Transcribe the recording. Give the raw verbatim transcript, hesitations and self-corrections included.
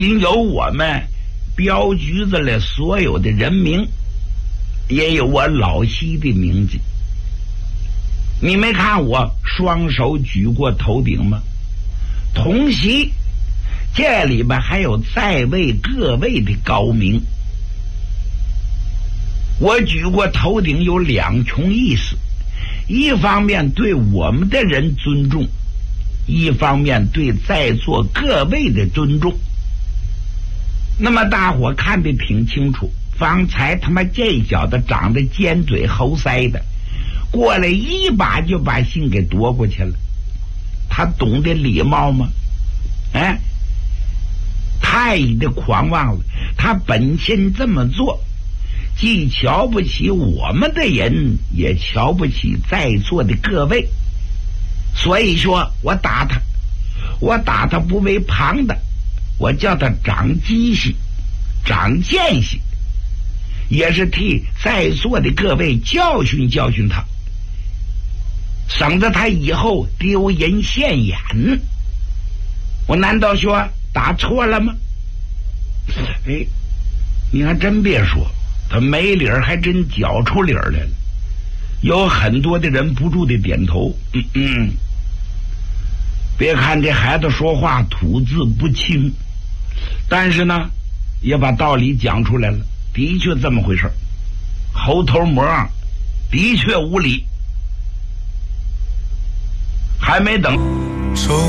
有我们镖局子里所有的人名，也有我老西的名字。你没看我双手举过头顶吗？同时这里边还有在位各位的高明。我举过头顶有两重意思，一方面对我们的人尊重，一方面对在座各位的尊重。那么大伙看得挺清楚，方才他妈这小子长得尖嘴猴腮的，过来一把就把信给夺过去了。他懂得礼貌吗？哎，太的狂妄了。他本身这么做，既瞧不起我们的人，也瞧不起在座的各位。所以说我打他，我打他不为旁的，我叫他长记性，长见识，也是替在座的各位教训教训他，省得他以后丢人现眼。我难道说打错了吗？哎，你还真别说，他没理儿还真搅出理儿来了。有很多的人不住的点头。嗯嗯，别看这孩子说话吐字不清，但是呢也把道理讲出来了，的确这么回事。猴头模样的确无理。还没等